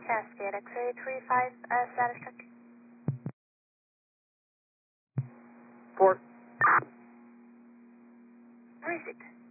Cascade X-ray 35, status check. Port. Where is it?